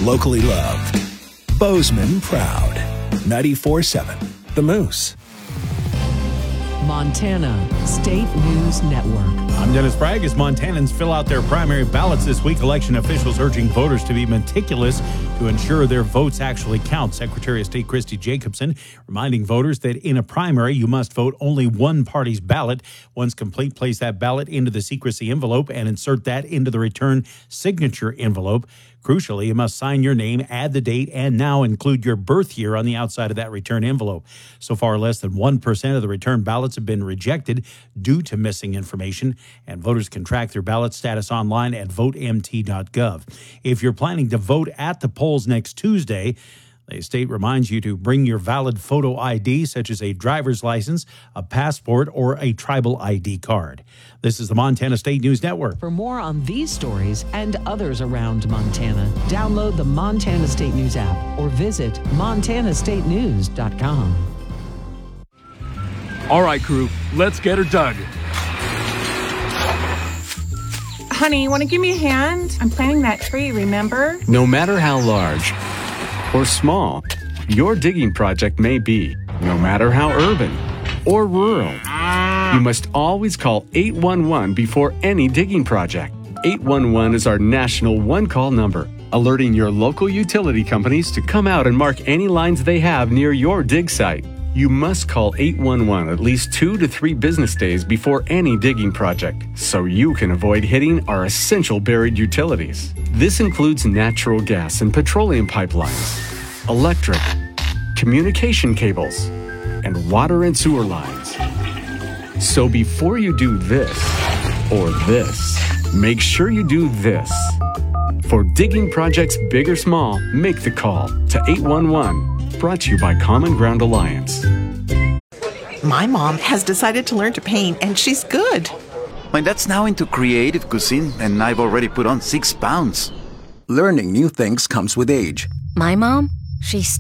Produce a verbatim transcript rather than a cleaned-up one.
locally loved. Bozeman proud. ninety-four point seven The Moose. Montana State News Network. I'm Dennis Bragg. As Montanans fill out their primary ballots this week, election officials urging voters to be meticulous to ensure their votes actually count. Secretary of State Christy Jacobson reminding voters that in a primary, you must vote only one party's ballot. Once complete, place that ballot into the secrecy envelope and insert that into the return signature envelope. Crucially, you must sign your name, add the date, and now include your birth year on the outside of that return envelope. So far, less than one percent of the return ballots have been rejected due to missing information, and voters can track their ballot status online at vote m t dot gov. If you're planning to vote at the polls next Tuesday, the state reminds you to bring your valid photo I D, such as a driver's license, a passport, or a tribal I D card. This is the Montana State News Network. For more on these stories and others around Montana, download the Montana State News app or visit montana state news dot com. All right, crew, let's get her dug. Honey, you want to give me a hand? I'm planting that tree, remember? No matter how large or small your digging project may be, no matter how urban or rural, you must always call eight one one before any digging project. eight one one is our national one-call number, alerting your local utility companies to come out and mark any lines they have near your dig site. You must call eight one one at least two to three business days before any digging project, so you can avoid hitting our essential buried utilities. This includes natural gas and petroleum pipelines, electric, communication cables, and water and sewer lines. So before you do this or this, make sure you do this. For digging projects big or small, make the call to eight one one. Brought to you by Common Ground Alliance. My mom has decided to learn to paint, and she's good. My dad's now into creative cuisine, and I've already put on six pounds. Learning new things comes with age. My mom, she's